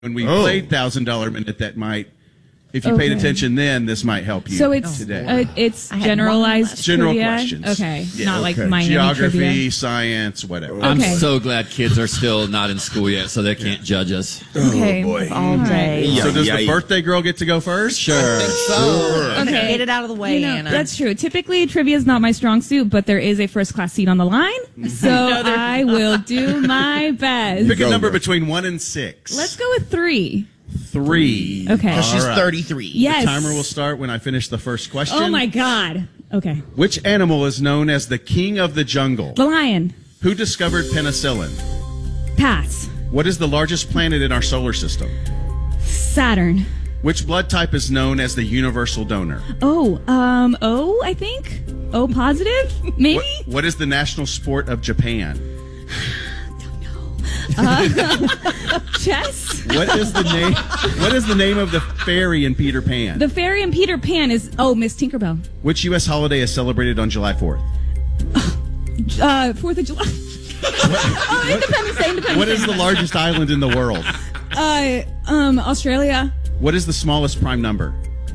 when we played $1,000 Minute, that might, if you paid attention then, this might help you. So it's today. it's generalized General trivia? questions. Okay, Yeah. not like Miami Geography, trivia. science, whatever. I'm Okay. so glad kids are still not in school yet, so they can't judge us. Okay, All day. So does the birthday girl get to go first? Sure. Okay. Get it out of the way, Anna. That's true. Typically, trivia is not my strong suit, but there is a first class seat on the line, so I will do my best. Pick a number between 1 and 6. Let's go with 3. 3. Okay. She's All right. 33. Yes. The timer will start when I finish the first question. Oh my God. Okay. Which animal is known as the king of the jungle? The lion. Who discovered penicillin? Pass. What is the largest planet in our solar system? Saturn. Which blood type is known as the universal donor? O, I think. O positive? Maybe? What is the national sport of Japan? Chess? What is the name? What is the name of the fairy in Peter Pan? The fairy in Peter Pan is, Miss Tinkerbell. Which U.S. holiday is celebrated on July 4th? 4th of July. Independence Day, Independence What Day. is the largest island in the world? Australia. What is the smallest prime number?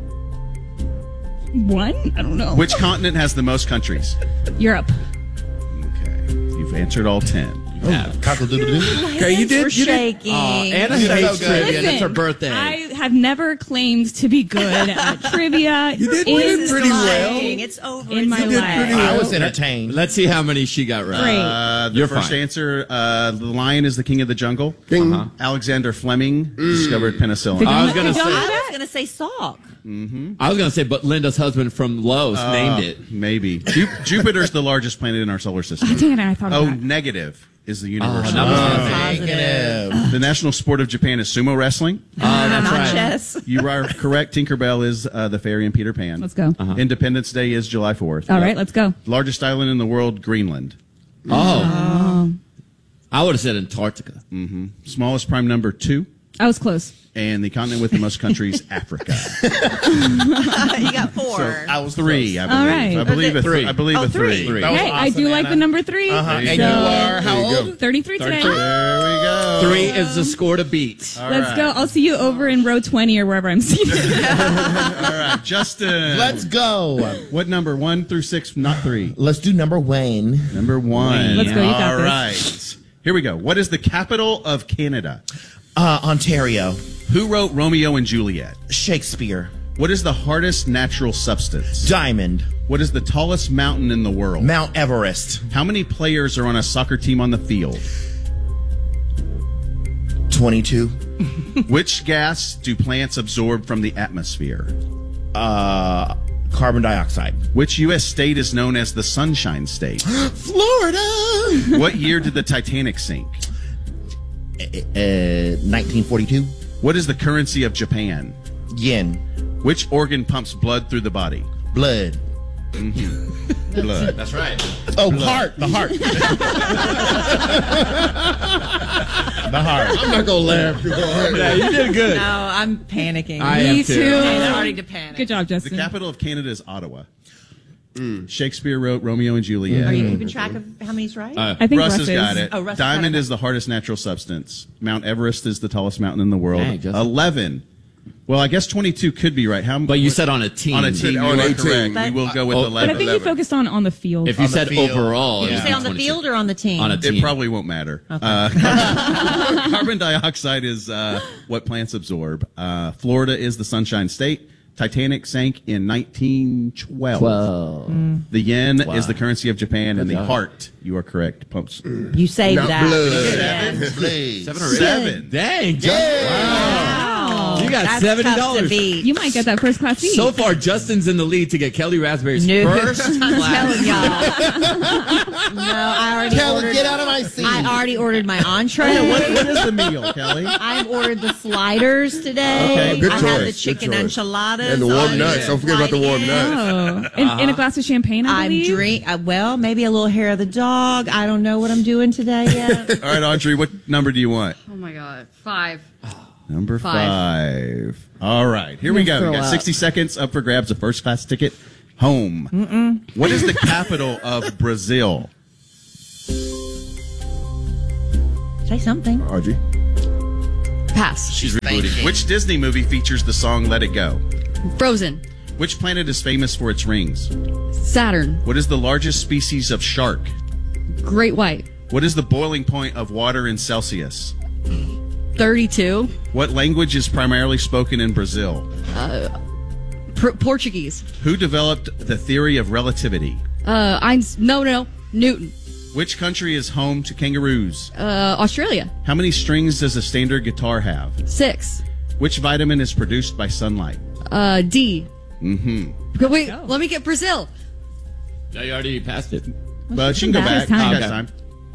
1? I don't know. Which continent has the most countries? Europe. Okay, you've answered all 10. Cock-a-doodle-doo. Okay, you did. shaking. Anna hates trivia. and it's her birthday. I have never claimed to be good at trivia. You did in pretty well. Shaking. It's over. In my It's life. over. I was entertained. Let's see how many she got right. Great. The You're first fine. answer, the lion is the king of the jungle. Ding. Alexander Fleming discovered penicillin. Did I y'all- was gonna did y'all say- know I that? was going to say Salk. I was going to say, but Linda's husband from Lowe's named it. Maybe. Jupiter's the largest planet in our solar system. Dang it, I thought of Oh, that. negative is the universal. that was donor. Negative. The national sport of Japan is sumo wrestling. That's Not right. chess. You are correct. Tinkerbell is the fairy in Peter Pan. Let's go. Independence Day is July 4th. All right, let's go. Largest island in the world, Greenland. Oh. I would have said Antarctica. Smallest prime number, 2. I was close. And the continent with the most countries, Africa. You got 4. I was 3, I believe. All right. I believe a 3. I believe Oh, a 3. three. That was Hey, I awesome, do like Anna. the number 3. And you you go. are how old? 33 today. There we go. 3 is the score to beat. All Let's right. go. I'll see you over in row 20 or wherever I'm seated. All right, Justin. Let's go. What number? 1 through 6, not 3. Let's do number Wayne. Number 1. Let's go, you got All this. right. Here we go. What is the capital of Canada? Ontario. Who wrote Romeo and Juliet? Shakespeare. What is the hardest natural substance? Diamond. What is the tallest mountain in the world? Mount Everest. How many players are on a soccer team on the field? 22. Which gas do plants absorb from the atmosphere? Carbon dioxide. Which U.S. state is known as the Sunshine State? Florida. What year did the Titanic sink? 1942. What is the currency of Japan? Yen. Which organ pumps blood through the body? Blood. Blood. That's right. Oh, heart. The heart. The heart. I'm not going to laugh. Yeah, you did good. No, I'm panicking. I am Me too. too. I'm starting to panic. Good job, The Justin. capital of Canada is Ottawa. Shakespeare wrote Romeo and Juliet. Are you keeping track of how many's right? I think Russ Russ has is. got it. Oh, Russ Diamond got it. is the hardest natural substance. Mount Everest is the tallest mountain in the world. Dang, Justin. 11. Well, I guess 22 could be right. How? But you said on a team. on a team, you On are a correct. team. We will go with Oh, But I 11. think he focused on the field. If you On the said field. overall, Did you it'd say be on the 22. field or on the team? On a team. It probably won't matter. Carbon dioxide is what plants absorb. Florida is the Sunshine State. Titanic sank in 1912. The yen is the currency of Japan, and the heart, you are correct, pumps. You saved Not that. blood. Please. 7 or 8. 7. Dang, Justin. Wow. You got That's $70. tough to beat. You might get that first class seat. So far, Justin's in the lead to get Kelly Raspberry's No. first I'm class. telling y'all. No, I already Kelly, ordered. get out of my seat. I already ordered my entree. What is the meal, Kelly? I've ordered the sliders today. Okay, good I have the choice, good chicken choice. enchiladas. And the warm on nuts. Don't forget about the warm flight nuts. in. Oh, in a glass of champagne, I I'm believe. well, maybe a little hair of the dog. I don't know what I'm doing today yet. All right, Audrey, what number do you want? Oh my God. 5. Number 5. 5. All right, here we go. We throw got up. 60 seconds up for grabs. A first class ticket home. What is the capital of Brazil? Say something. Audrey. Pass. She's rebooting. Which Disney movie features the song Let It Go? Frozen. Which planet is famous for its rings? Saturn. What is the largest species of shark? Great White. What is the boiling point of water in Celsius? 32. What language is primarily spoken in Brazil? Portuguese. Who developed the theory of relativity? No. Newton. Which country is home to kangaroos? Australia. How many strings does a standard guitar have? 6. Which vitamin is produced by sunlight? D. Wait, let me get Brazil. No, you already passed it. But she can go back. Time. She Okay. got time.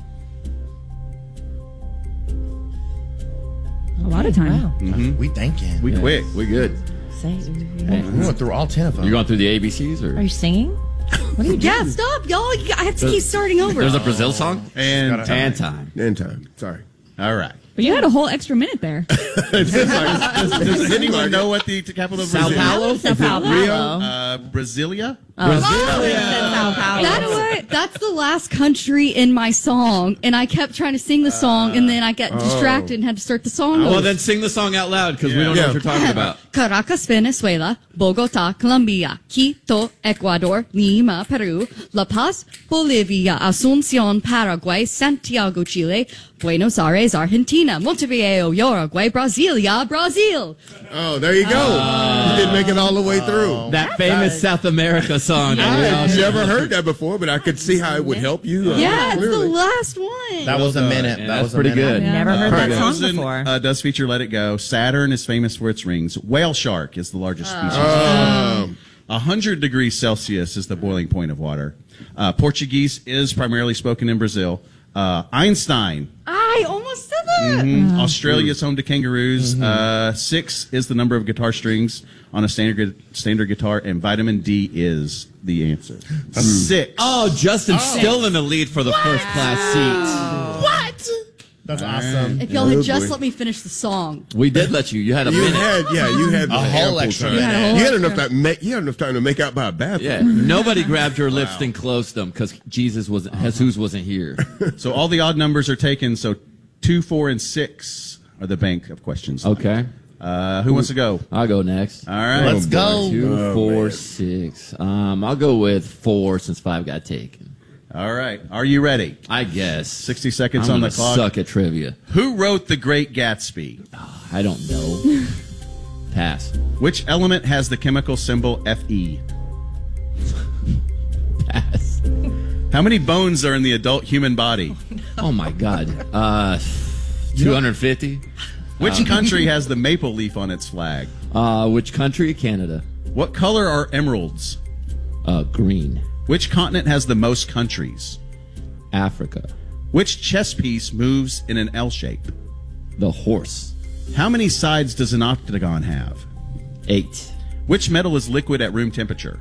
A lot of time. We thinking. We quit. We're good. We went through all 10 of them. You're going through the ABCs, or Are you singing? What are you doing? Yeah, stop, y'all. I have to keep starting over. there's a Brazil song And and time. In time. Sorry. all right. But you had a whole extra minute there. Does anyone know what the capital of Sao Brazil is? Paulo. Sao Paulo. Brasilia? Sao Paulo. That's the last country in my song, and I kept trying to sing the song, and then I got distracted and had to start the song over. Well, then sing the song out loud because we don't know Yeah. what you're talking about. Caracas, Venezuela, Bogota, Colombia, Quito, Ecuador, Lima, Peru, La Paz, Bolivia, Asunción, Paraguay, Santiago, Chile, Buenos Aires, Argentina, Montevideo, Uruguay, Brasilia, Brazil. Oh, there you go. You didn't make it all the way through. That famous South America song. that we all I've sing. never heard that before, but I could see how it would help you. Yeah, it's the clearly. last one. That was a minute. Yeah, that that's was a pretty minute. good. Never heard that song Frozen before. does feature Let It Go. Saturn is famous for its rings. Whale shark is the largest species. 100 degrees Celsius is the boiling point of water. Portuguese is primarily spoken in Brazil. Einstein. I almost said that. Australia is home to kangaroos. 6 is the number of guitar strings on a standard guitar, and vitamin D is the answer. 6. Oh, Justin's still in the lead for the first class seat. That's awesome. If y'all had just let me finish the song. We did let you. You had a You minute. had A whole extra time. minute. You had enough time. You had enough time to make out by a bathroom. Yeah, nobody grabbed your lips and closed them because Jesus Jesus wasn't here. So all the odd numbers are taken. So 2, 4, and 6 are the bank of questions. Okay, Who wants to go? I'll go next. All right. Let's go. 2, 4, 6. I'll go with 4 since 5 got taken. All right. Are you ready? I guess 60 seconds I'm on the gonna clock. Suck at trivia. Who wrote The Great Gatsby? I don't know. Pass. Which element has the chemical symbol Fe? Pass. How many bones are in the adult human body? Oh my God. 250. Which country has the maple leaf on its flag? Which country? Canada. What color are emeralds? Green. Which continent has the most countries? Africa. Which chess piece moves in an L shape? The horse. How many sides does an octagon have? 8. Which metal is liquid at room temperature?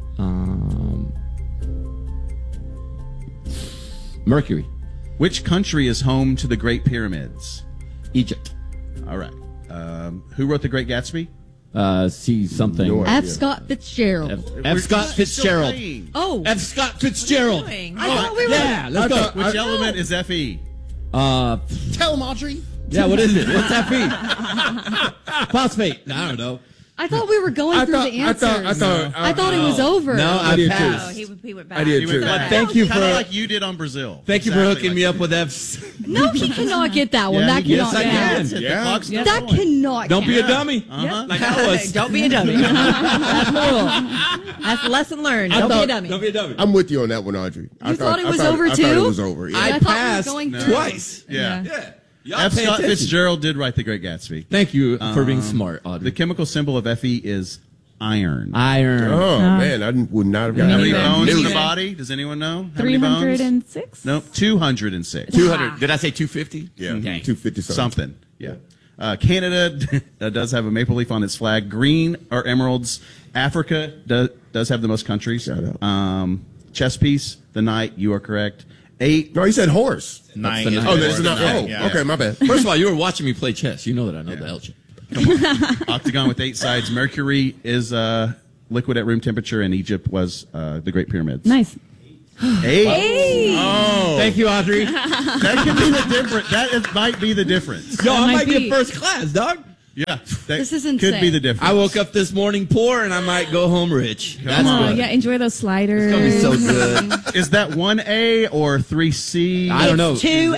Mercury. Which country is home to the Great Pyramids? Egypt. All right. Who wrote The Great Gatsby? See something. No F. idea. Scott Fitzgerald. F. Scott Fitzgerald. Oh, F. Scott Fitzgerald. I thought we were. Yeah, let's go. Which element is Fe? Tell him, Audrey. Yeah, what is it? What's that be? Phosphate. I don't know. I thought we were going through the answers. I thought it was over. No, I did passed. He went back. I did You too. went back. Thank you Kind of for- like you did on Brazil. Thank you for Exactly hooking like me that. up with F's. No, he cannot get that one. Yeah, that he cannot. Yes, I can. That's it. The Yeah. clock's not That going. cannot. Don't be a count. dummy. Like I was. Don't be a dummy. That's the rule. That's the lesson learned. Don't be a dummy. Don't be a dummy. I'm with you on that one, Audrey. You thought it was over, I thought too? it was over. Yeah. I I thought we were passed going through. twice. Yeah. Yeah. Y'all F. pay Scott attention. Fitzgerald did write The Great Gatsby. Thank you for being smart, The Audrey. chemical symbol of Fe is iron. Iron. Oh man, I would not have gotten How many that. bones in Knew the that. body? Does anyone know? How many bones? 306? Nope, 206. 200. Did I say 250? Yeah, Dang. 250 Something. Yeah. Canada does have a maple leaf on its flag. Green are emeralds. Africa does have the most countries. Shout out. Chess piece, the knight. You are correct. 8. No, he said horse. Nine. the is nine. Oh, the that's word. not. Oh, Yeah. okay, my bad. First of all, you were watching me play chess. You know that I know the L shape. Octagon with 8 sides. Mercury is liquid at room temperature, and Egypt was the Great Pyramids. Nice. 8. Thank you, Audrey. That could be the difference. Might be the difference. Yo, I might might be be. a first class, dog. Yeah, that This is could be insane. the difference. I woke up this morning poor, and I might go home rich. That's Oh, good. yeah, enjoy those sliders. It's gonna be so good. Is that 1A or 3C? I don't know. 2A.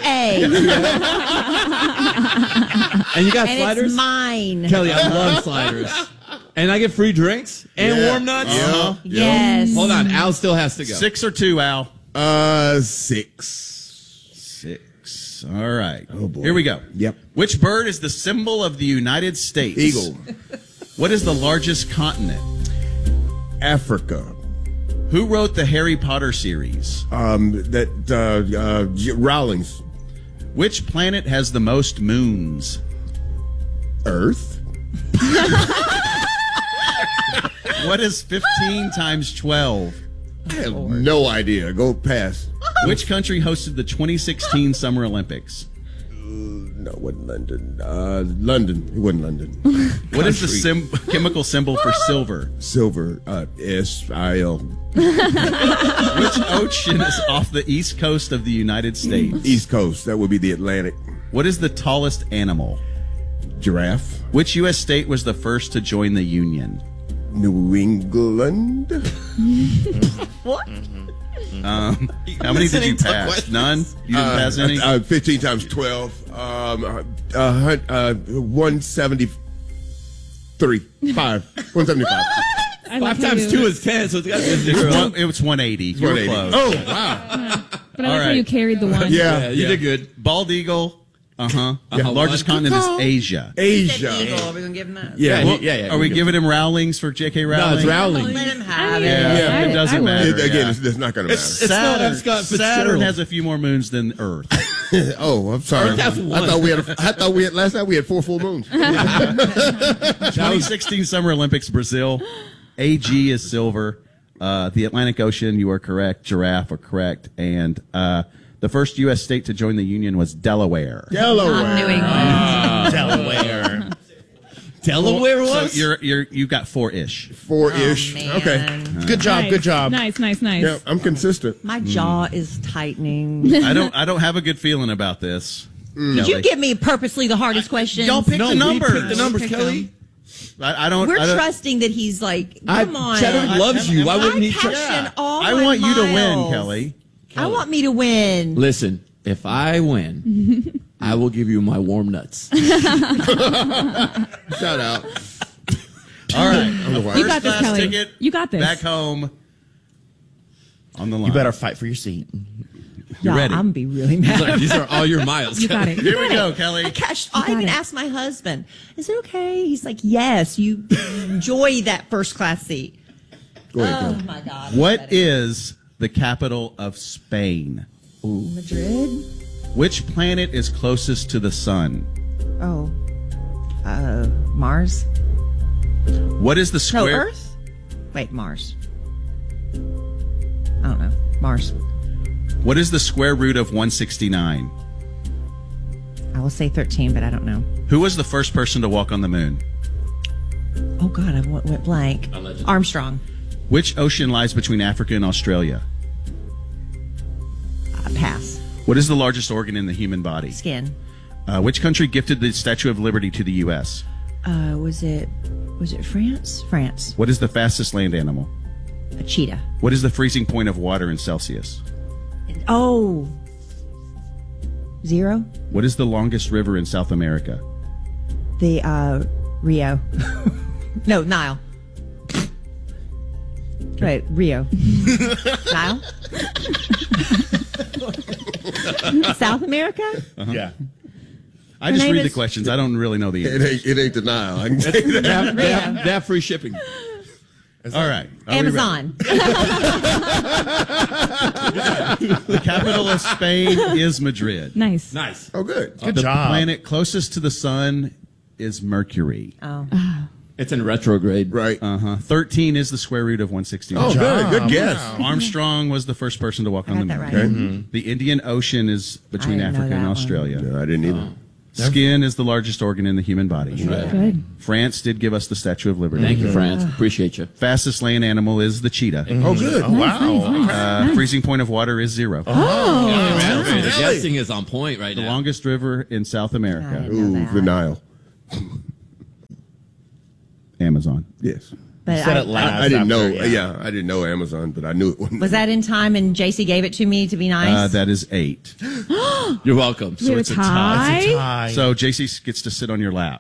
And you got And sliders? it's mine. Kelly, I love sliders. And I get free drinks and warm nuts. Uh-huh. Yes. Hold on, Al still has to go. 6 or 2, Al? 6. 6. All right. Oh, boy. Here we go. Yep. Which bird is the symbol of the United States? Eagle. What is the largest continent? Africa. Who wrote the Harry Potter series? Rawlings. Which planet has the most moons? Earth. What is 15 times 12? I have no idea. Go past. Which country hosted the 2016 Summer Olympics? No, it wasn't London. London. It wasn't London. What is the chemical symbol for silver? Silver. SIL. Which ocean is off the east coast of the United States? East Coast. That would be the Atlantic. What is the tallest animal? Giraffe. Which U.S. state was the first to join the Union? New England. How many did you Listening to pass? questions. None? You didn't pass any? 15 times 12. 173. 175. I like 5 how times you- 2 is 10, so it's got to be a zero. It was 180. You were 180. close. Oh, wow. But I like All how right. you carried the one. Yeah, you did good. Bald eagle. Largest one. continent is Asia. Asia. Eagle. Are we going to give him that? Yeah, Well, yeah. Are we giving him Rowlings for J.K. Rowling? No, it's Rowling. Let him have Yeah, it. it doesn't I would. matter. Again, yeah. it's not going to matter. It's not F. Scott Saturn Fitzgerald. has a few more moons than Earth. Oh, I'm sorry. Earth has one. I thought we had last night we had 4 full moons. 2016 Summer Olympics, Brazil. AG is silver. The Atlantic Ocean, you are correct. Giraffe are correct. And the first U.S. state to join the Union was Delaware. Delaware. New England. Delaware. Delaware was? So you got 4-ish. 4-ish. Man. Okay. Good job. Nice. Good job. Nice. Yeah, I'm consistent. My jaw is tightening. I don't have a good feeling about this. Did you give me purposely the hardest question? Y'all pick the numbers. We picked the numbers, Pick Kelly. I don't. We're I don't, trusting that he's like, come on. Cheddar loves you. Why wouldn't he trust? Passion all I my want you to win, miles. Kelly. I want me to win. Listen, if I win, I will give you my warm nuts. Shout out. All right. You got this, First class Kelly. ticket You got this. back home on the line. You better fight for your seat. You're ready. I'm be really mad. These are all your miles. You got it. Here we go, Kelly. I even asked my husband, is it okay? He's like, yes, you enjoy that first class seat. Go ahead, Oh Kelly. my God. What is the capital of Spain? Madrid? Which planet is closest to the sun? Oh. Mars? What is the No, square? Earth? Wait, Mars. I don't know. Mars. What is the square root of 169? I will say 13, but I don't know. Who was the first person to walk on the moon? Oh God, I went blank. Allegedly. Armstrong. Which ocean lies between Africa and Australia? Pass. What is the largest organ in the human body? Skin. Which country gifted the Statue of Liberty to the U.S.? Was it France? France. What is the fastest land animal? A cheetah. What is the freezing point of water in Celsius? Oh. 0? What is the longest river in South America? The Rio. No, Nile. Right, Rio. Nile? South America? Yeah. I just name read the is- questions. I don't really know the answer. It ain't denial. I can tell you that. They have free shipping. All right. Are we Amazon. ready? The capital of Spain is Madrid. Nice. Nice. Oh, good. Good The job. planet closest to the sun is Mercury. Oh. It's in retrograde. Right. 13 is the square root of 169. Oh, good. Good guess. Armstrong was the first person to walk on the got moon. that right. Okay. The Indian Ocean is between I didn't know Africa and that one. Australia. No, I didn't either. Skin is the largest organ in the human body. Good. France did give us the Statue of Liberty. Thank you, France. Appreciate you. Fastest land animal is the cheetah. Oh, good. Oh, wow. Freezing point of water is 0. The guessing is on point right The now. longest river in South America. Ooh, the Nile. Amazon. Yes. But Said it last I didn't know. after, Yeah, I didn't know Amazon, but I knew it. was that in time and JC gave it to me to be nice? That is 8. You're welcome. We have a tie. Tie. So JC gets to sit on your lap.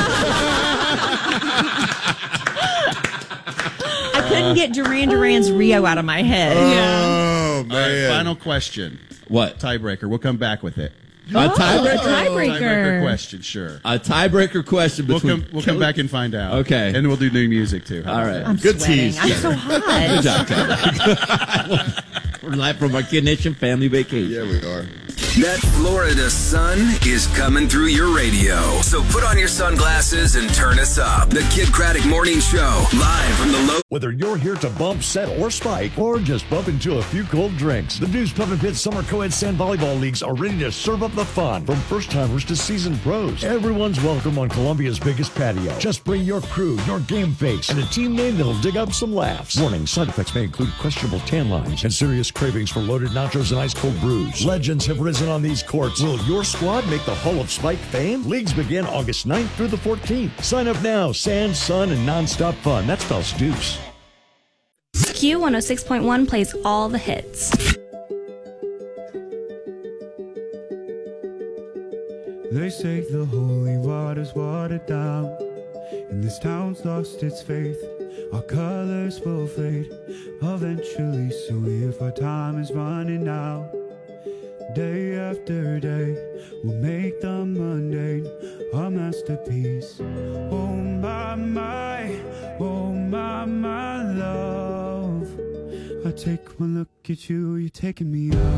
I couldn't get Duran Duran's Rio out of my head. Oh, man. All right, final question. What? Tiebreaker. We'll come back with it. A tiebreaker? Tiebreaker question, sure. A tiebreaker question between... We'll come back and find out. Okay. And we'll do new music, too. All right. I'm Good sweating. tease, I'm so hot. Good job, Tyler. We're live from our Kid Nation family vacation. Yeah, we are. That Florida sun is coming through your radio. So put on your sunglasses and turn us up. The Kid Craddock Morning Show, live from the low. Whether you're here to bump, set, or spike, or just bump into a few cold drinks, the Deuce Pub and Pit Summer Co-ed Sand Volleyball Leagues are ready to serve up the fun. From first-timers to seasoned pros, everyone's welcome on Columbia's biggest patio. Just bring your crew, your game face, and a team name that'll dig up some laughs. Warning, side effects may include questionable tan lines and serious cravings for loaded nachos and ice-cold brews. Legends have risen on these courts. Will your squad make the Hall of Spike fame? Leagues begin August 9th through the 14th. Sign up now. Sand, sun, and nonstop fun. That spells Deuce. Q106.1 plays all the hits. They say the holy water's watered down, and this town's lost its faith. Our colors will fade eventually, so if our time is running out, day after day, we'll make the mundane a masterpiece. Oh my love, I take one look at you, you're taking me out.